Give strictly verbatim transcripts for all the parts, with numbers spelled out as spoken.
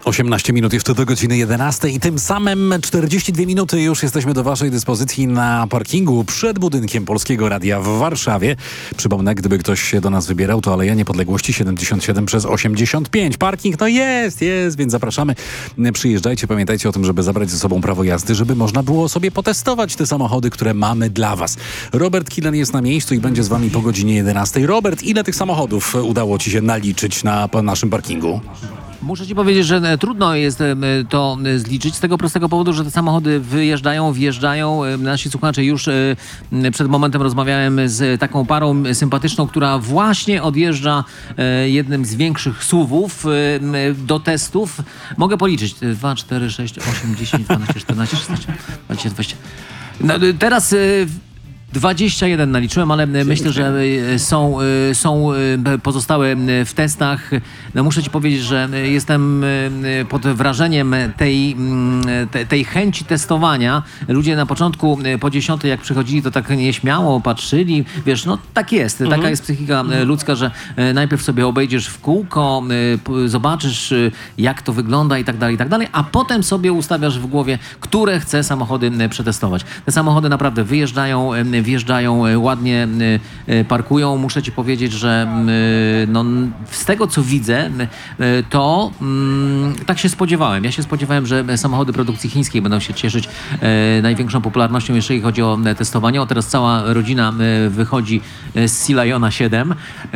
osiemnaście minut jeszcze do godziny jedenastej i tym samym czterdzieści dwie minuty już jesteśmy do waszej dyspozycji na parkingu przed budynkiem Polskiego Radia w Warszawie. Przypomnę, gdyby ktoś się do nas wybierał, to Aleja Niepodległości siedemdziesiąt siedem przez osiemdziesiąt pięć. Parking no jest, jest, więc zapraszamy. Przyjeżdżajcie, pamiętajcie o tym, żeby zabrać ze sobą prawo jazdy, żeby można było sobie potestować te samochody, które mamy dla was. Robert Kilen jest na miejscu i będzie z wami po godzinie jedenastej. Robert, ile tych samochodów udało ci się naliczyć na naszym parkingu? Muszę ci powiedzieć, że trudno jest to zliczyć z tego prostego powodu, że te samochody wyjeżdżają, wjeżdżają. Nasi słuchacze, już przed momentem rozmawiałem z taką parą sympatyczną, która właśnie odjeżdża jednym z większych suwów do testów. Mogę policzyć. dwa, cztery, sześć, osiem, dziesięć, dwanaście, czternaście, szesnaście, dwadzieścia, dwadzieścia. No, teraz dwadzieścia jeden naliczyłem, ale myślę, że są, są pozostałe w testach. No muszę ci powiedzieć, że jestem pod wrażeniem tej, tej chęci testowania. Ludzie na początku po dziesiątej jak przychodzili, to tak nieśmiało patrzyli. Wiesz, no tak jest. Mhm. Taka jest psychika ludzka, że najpierw sobie obejdziesz w kółko, zobaczysz jak to wygląda i tak dalej, i tak dalej, a potem sobie ustawiasz w głowie, które chce samochody przetestować. Te samochody naprawdę wyjeżdżają, wjeżdżają, ładnie parkują. Muszę ci powiedzieć, że no, z tego co widzę, to tak się spodziewałem. Ja się spodziewałem, że samochody produkcji chińskiej będą się cieszyć największą popularnością, jeżeli chodzi o testowanie. O, teraz cała rodzina wychodzi z Sea Liona siedem.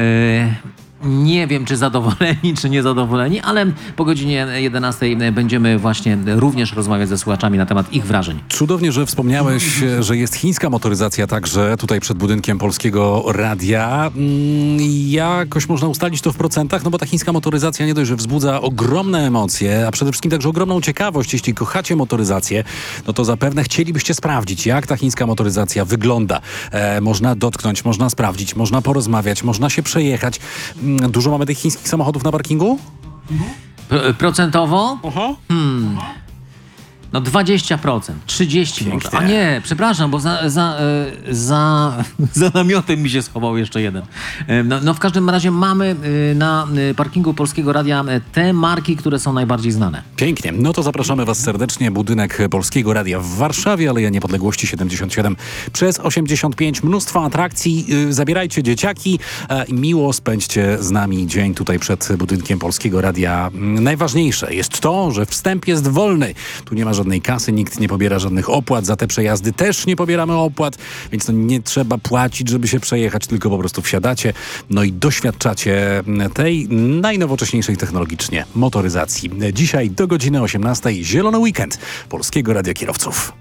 Nie wiem, czy zadowoleni, czy niezadowoleni, ale po godzinie jedenastej będziemy właśnie również rozmawiać ze słuchaczami na temat ich wrażeń. Cudownie, że wspomniałeś, że jest chińska motoryzacja także tutaj przed budynkiem Polskiego Radia. Jakoś można ustalić to w procentach, no bo ta chińska motoryzacja nie dość, że wzbudza ogromne emocje, a przede wszystkim także ogromną ciekawość. Jeśli kochacie motoryzację, no to zapewne chcielibyście sprawdzić, jak ta chińska motoryzacja wygląda. E, można dotknąć, można sprawdzić, można porozmawiać, można się przejechać. Dużo mamy tych chińskich samochodów na parkingu? P- procentowo? Aha. Hmm. No dwadzieścia procent, trzydzieści procent może. A nie, przepraszam, bo za, za, za, za namiotem mi się schował jeszcze jeden. No, no w każdym razie mamy na parkingu Polskiego Radia te marki, które są najbardziej znane. Pięknie. No to zapraszamy was serdecznie. Budynek Polskiego Radia w Warszawie, Aleja Niepodległości siedemdziesiąt siedem przez osiemdziesiąt pięć. Mnóstwo atrakcji. Zabierajcie dzieciaki i miło spędźcie z nami dzień tutaj przed budynkiem Polskiego Radia. Najważniejsze jest to, że wstęp jest wolny. Tu nie ma żadnej kasy, nikt nie pobiera żadnych opłat, za te przejazdy też nie pobieramy opłat, więc no nie trzeba płacić, żeby się przejechać, tylko po prostu wsiadacie, no i doświadczacie tej najnowocześniejszej technologicznie motoryzacji. Dzisiaj do godziny osiemnastej Zielony Weekend Polskiego Radia Kierowców.